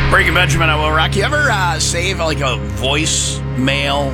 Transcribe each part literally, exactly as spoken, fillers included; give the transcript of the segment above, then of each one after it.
Breaking Benjamin, I Will Rock. You ever uh, save like a voicemail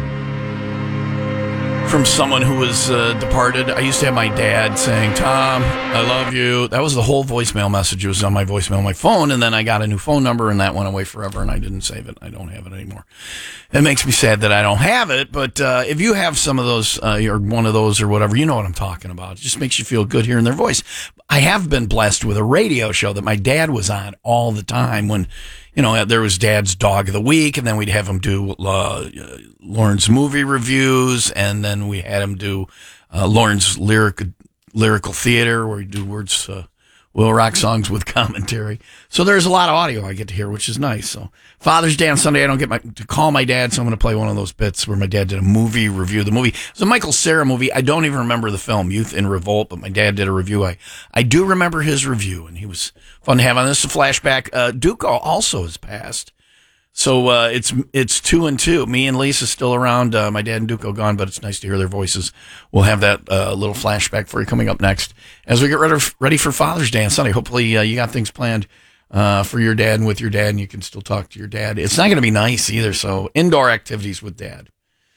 from someone who was uh, departed? I used to have my dad saying, Tom, I love you. That was the whole voicemail message. It was on my voicemail on my phone, and then I got a new phone number, and that went away forever, and I didn't save it. I don't have it anymore. It makes me sad that I don't have it, but uh, if you have some of those, uh, or one of those or whatever, you know what I'm talking about. It just makes you feel good hearing their voice. I have been blessed with a radio show that my dad was on all the time when, you know, there was Dad's Dog of the Week, and then we'd have him do uh, Lauren's movie reviews, and then we had him do uh, Lauren's lyric, lyrical theater, where we do words, uh, Will Rock songs with commentary. So there's a lot of audio I get to hear, which is nice. So Father's Day on Sunday, I don't get my, to call my dad, so I'm going to play one of those bits where my dad did a movie review. The movie, it's a Michael Cera movie. I don't even remember the film, Youth in Revolt, but my dad did a review. I, I do remember his review, and he was fun to have on. This is a flashback. Uh, Duke also has passed. So uh, it's it's two and two. Me and Lisa's still around. Uh, my dad and Duke are gone, but it's nice to hear their voices. We'll have that uh, little flashback for you coming up next as we get ready, ready for Father's Day on Sunday. Hopefully uh, you got things planned uh, for your dad and with your dad, and you can still talk to your dad. It's not going to be nice either, so indoor activities with dad.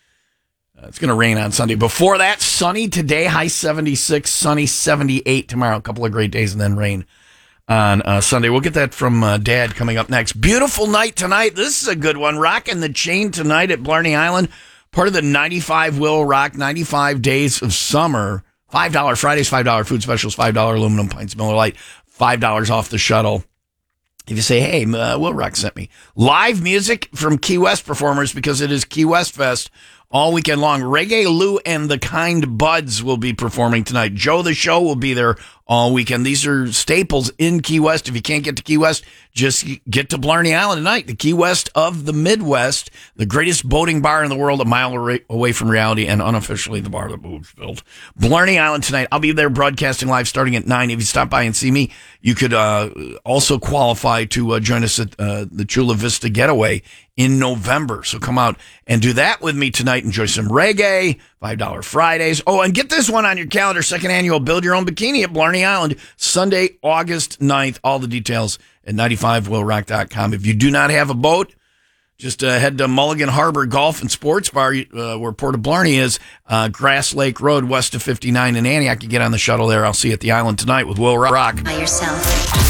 Uh, it's going to rain on Sunday. Before that, sunny today, high seventy-six, sunny seventy-eight tomorrow. A couple of great days, and then rain on uh, Sunday. We'll get that from uh, Dad coming up next. Beautiful night tonight. This is a good one. Rocking the Chain tonight at Blarney Island. Part of the ninety-five Will Rock, ninety-five Days of Summer. five dollars Fridays, five dollars food specials, five dollars aluminum pints, Miller Lite, five dollars off the shuttle. If you say, hey, uh, Will Rock sent me. Live music from Key West performers because it is Key West Fest all weekend long. Reggae Lou and the Kind Buds will be performing tonight. Joe the Show will be there all weekend. These are staples in Key West. If you can't get to Key West, just get to Blarney Island tonight. The Key West of the Midwest, the greatest boating bar in the world, a mile away from reality, and unofficially the bar that booze filled. Blarney Island tonight. I'll be there broadcasting live starting at nine. If you stop by and see me, you could uh, also qualify to uh, join us at uh, the Chula Vista Getaway in November. So come out and do that with me tonight. Enjoy some reggae, five dollars Fridays. Oh, and get this one on your calendar. Second annual Build Your Own Bikini at Blarney Island, Sunday, August ninth. All the details at ninety-five will rock dot com. If you do not have a boat, just uh, head to Mulligan Harbor Golf and Sports Bar, uh, where Port of Blarney is, uh, Grass Lake Road, west of fifty-nine in Antioch. You get on the shuttle there. I'll see you at the island tonight with Will Rock. By yourself.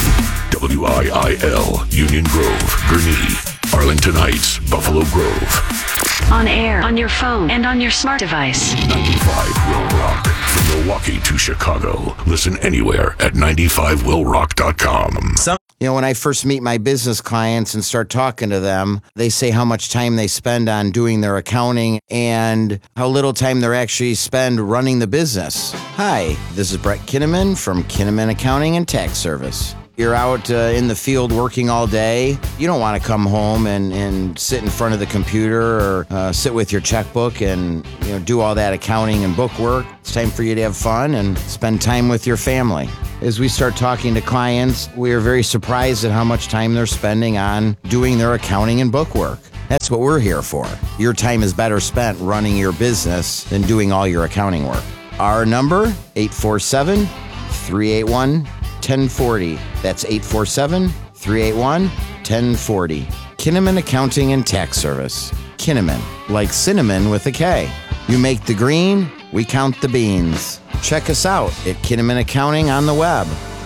W I I L, Union Grove, Gurnee, Arlington Heights, Buffalo Grove. On air, on your phone, and on your smart device. ninety-five Will Rock. From Milwaukee to Chicago. Listen anywhere at ninety-five will rock dot com. You know, when I first meet my business clients and start talking to them, they say how much time they spend on doing their accounting and how little time they actually spend running the business. Hi, this is Brett Kinnaman from Kinnaman Accounting and Tax Service. You're out uh, in the field working all day. You don't want to come home and, and sit in front of the computer or uh, sit with your checkbook and you know do all that accounting and book work. It's time for you to have fun and spend time with your family. As we start talking to clients, we are very surprised at how much time they're spending on doing their accounting and book work. That's what we're here for. Your time is better spent running your business than doing all your accounting work. Our number, eight four seven, three eight one, one oh four oh. That's eight four seven, three eight one, one oh four oh. Kinnaman Accounting and Tax Service. Kinnaman, like cinnamon with a K. You make the green, we count the beans. Check us out at Kinnaman Accounting on the web.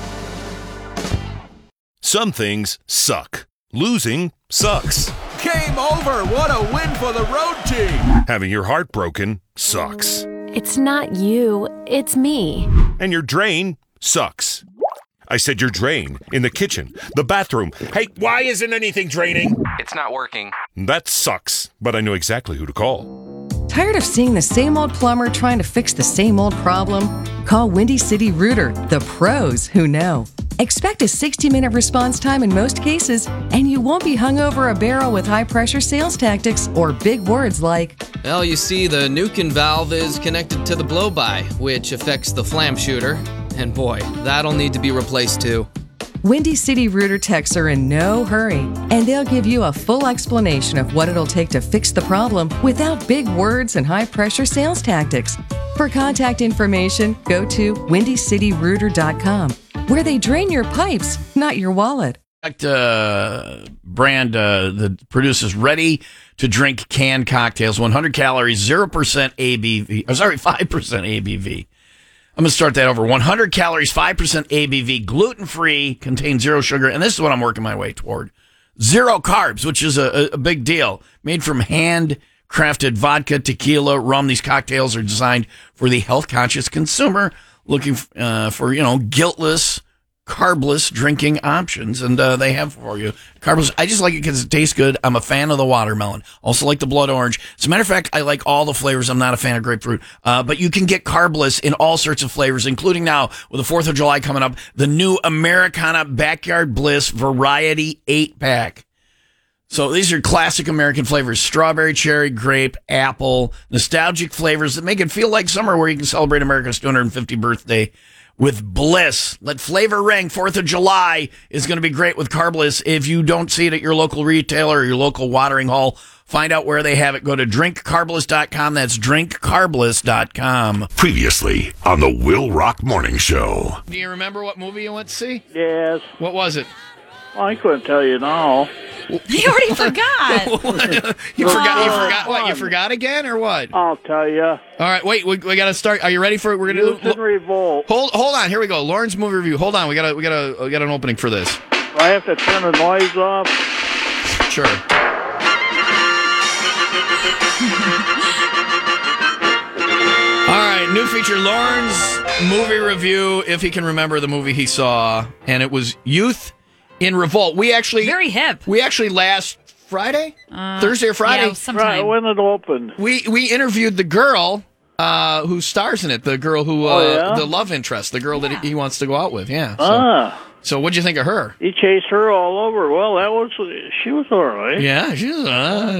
Some things suck. Losing sucks. Game over! What a win for the road team! Having your heart broken sucks. It's not you, it's me. And your drain sucks. I said your drain in the kitchen, the bathroom. Hey, why isn't anything draining? It's not working. That sucks, but I know exactly who to call. Tired of seeing the same old plumber trying to fix the same old problem? Call Windy City Rooter, the pros who know. Expect a sixty-minute response time in most cases, and you won't be hung over a barrel with high-pressure sales tactics or big words like, well, you see, the Nukin valve is connected to the blow-by, which affects the flam shooter. And boy, that'll need to be replaced too. Windy City Rooter techs are in no hurry, and they'll give you a full explanation of what it'll take to fix the problem without big words and high-pressure sales tactics. For contact information, go to windy city rooter dot com, where they drain your pipes, not your wallet. uh, brand uh, that produces ready-to-drink canned cocktails, one hundred calories, zero percent A B V. Oh, sorry, five percent A B V. I'm going to start that over. one hundred calories, five percent A B V, gluten-free, contains zero sugar, and this is what I'm working my way toward. Zero carbs, which is a, a big deal. Made from hand-crafted vodka, tequila, rum. These cocktails are designed for the health-conscious consumer looking uh, for, you know, guiltless, carbless drinking options, and uh, they have for you carbless. I just like it because it tastes good. I'm a fan of the watermelon. Also like the blood orange. As a matter of fact, I like all the flavors. I'm not a fan of grapefruit, uh, but you can get carbless in all sorts of flavors, including now with the fourth of July coming up, the new Americana Backyard Bliss Variety eight pack. So these are classic American flavors: strawberry, cherry, grape, apple, nostalgic flavors that make it feel like summer, where you can celebrate America's two hundred fiftieth birthday with Bliss. Let flavor ring. fourth of July is going to be great with Carbliss. If you don't see it at your local retailer or your local watering hole, find out where they have it. Go to drink carbliss dot com. That's drink carbliss dot com. Previously on the Will Rock Morning Show. Do you remember what movie you went to see? Yes. What was it? Well, I couldn't tell you now. You already forgot. you forgot. You forgot what? You forgot again, or what? I'll tell you. All right, wait. We, we got to start. Are you ready for it? We're gonna Youth do. and Revolt. Hold, hold on. Here we go. Lauren's movie review. Hold on. We got to, we got to, we got an opening for this. I have to turn the noise off. Sure. All right, new feature, Lauren's movie review, if he can remember the movie he saw, and it was Youth in Revolt. We actually... Very hip. We actually last Friday? Uh, Thursday or Friday? Yeah, sometime. Right, when it opened. We we interviewed the girl uh, who stars in it, the girl who... Uh, oh, yeah? The love interest, the girl yeah. that he wants to go out with, yeah. So, ah. So what'd you think of her? He chased her all over. Well, that was... She was all right. Yeah, she was... Uh,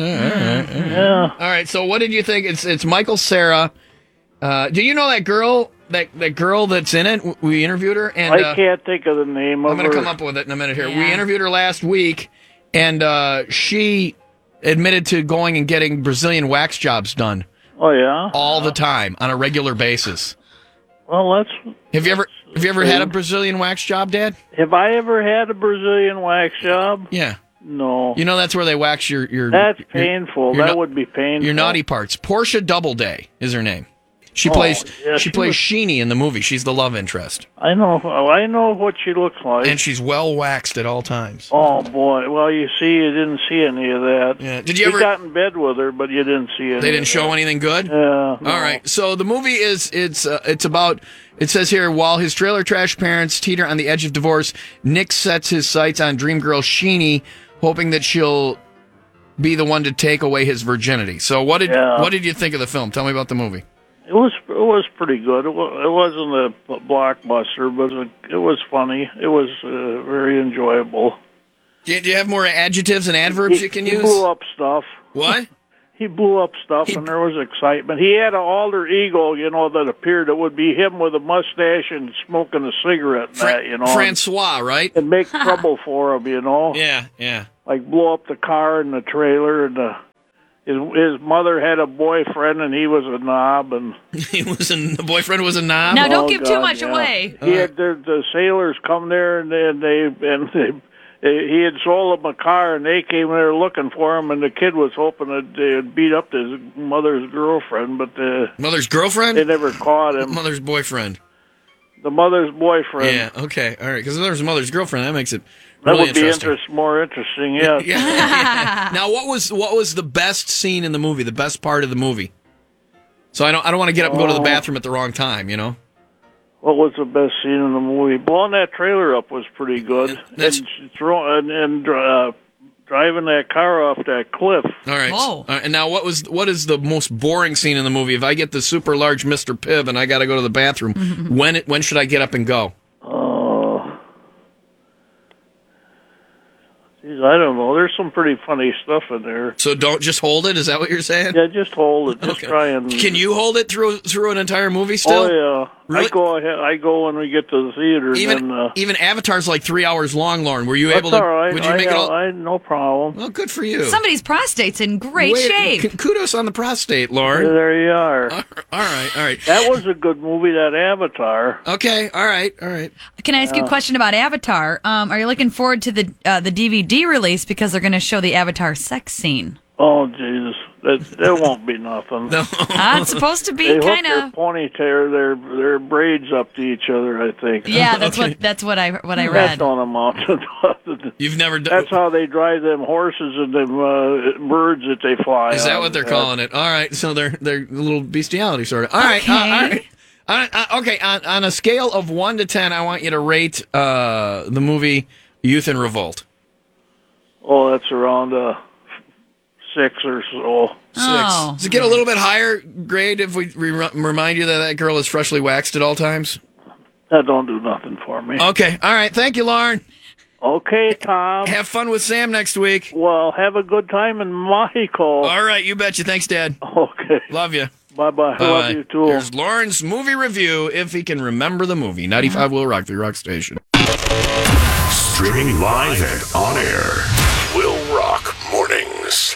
uh, uh, yeah. All right, so what did you think? It's, it's Michael Cera... Uh, do you know that girl? That that girl that's in it? We interviewed her, and I uh, can't think of the name of I'm going her. to come up with it in a minute here. Yeah. We interviewed her last week, and uh, she admitted to going and getting Brazilian wax jobs done. Oh yeah, all the time on a regular basis. Well, that's. Have you ever have you ever had a Brazilian wax job, Dad? Have I ever had a Brazilian wax job? Yeah. No. You know that's where they wax your your. That's your, painful. Your, that your, would be painful. Your naughty parts. Portia Doubleday is her name. She oh, plays yeah, she, she plays was, Sheenie in the movie. She's the love interest. I know I know what she looks like. And she's well waxed at all times. Oh boy. Well, you see you didn't see any of that. Yeah. Did you, you ever got in bed with her, but you didn't see any. They didn't of show that. anything good? Yeah. No. All right. So the movie is it's uh, it's about it says here while his trailer trash parents teeter on the edge of divorce, Nick sets his sights on dream girl Sheenie, hoping that she'll be the one to take away his virginity. So what did yeah. what did you think of the film? Tell me about the movie. It was it was pretty good. It, was, it wasn't a blockbuster, but it, it was funny. It was uh, very enjoyable. Do you, do you have more adjectives and adverbs he, you can he use? He blew up stuff. What? He blew up stuff, he, and there was excitement. He had an alter ego, you know, that appeared. It would be him with a mustache and smoking a cigarette, and Fra- that, you know. Francois, right? And make trouble for him, you know. Yeah, yeah. Like blow up the car and the trailer, and the, his his mother had a boyfriend, and he was a knob, and he was a, the boyfriend was a knob. Now, don't oh, give God, too much yeah. away. He had the, the sailors come there, and they and they and they. He had sold them a car, and they came there looking for him, and the kid was hoping that they would beat up his mother's girlfriend, but the, mother's girlfriend? They never caught him. Mother's boyfriend. The mother's boyfriend. Yeah, okay, all right, because if there's mother's girlfriend, that makes it really really That would be interesting. interest, more interesting, yeah. yeah, yeah. Now, what was what was the best scene in the movie, the best part of the movie? So I don't I don't want to get up and go to the bathroom at the wrong time, you know? What was the best scene in the movie? Blowing that trailer up was pretty good. That's, and throw, and, and uh, driving that car off that cliff. All right. All right. And now, what was what is the most boring scene in the movie? If I get the super large Mister Pibb and I got to go to the bathroom, when it, when should I get up and go? Oh, geez, I don't know. There's some pretty funny stuff in there. So don't just hold it. Is that what you're saying? Yeah, just hold it. Just okay. try and. Can you hold it through through an entire movie still? Oh yeah. Really? I go ahead. I go when we get to the theater. Even and, uh, even Avatar's like three hours long, Lauren. Were you that's able to? all right. Would you I, make it all? I, no problem. Well, good for you. Somebody's prostate's in great Wait, shape. k- Kudos on the prostate, Lauren. There you are. All right, all right. That was a good movie, that Avatar. Okay, all right, all right. Can I ask you a question about Avatar? Um, are you looking forward to the uh, the D V D release because they're going to show the Avatar sex scene? Oh Jesus, that that won't be nothing. No. Uh, it's supposed to be They hook kind their of. ponytail, their their braids up to each other. I think. Yeah, that's Okay. what that's what I what I That read. don't amount to nothing. You've never done. That's how they drive them horses and them uh, birds that they fly. Is that on. what they're Yeah. calling it? All right, so they're they're a little bestiality sort of. All right, uh, all right. Uh, uh, okay, on, on a scale of one to ten, I want you to rate uh, the movie Youth in Revolt. Oh, that's around uh, six or so. Six. Oh. Does it get a little bit higher grade if we re- remind you that that girl is freshly waxed at all times? That don't do nothing for me. Okay, all right. Thank you, Lauren. Okay, Tom. Have fun with Sam next week. Well, have a good time in Mexico. All right, you betcha. Thanks, Dad. Okay. Love you. Bye-bye. I love you, too. Here's Lauren's movie review, if he can remember the movie. ninety-five Will Rock, the Rock Station. Streaming live and on air. Will Rock Mornings.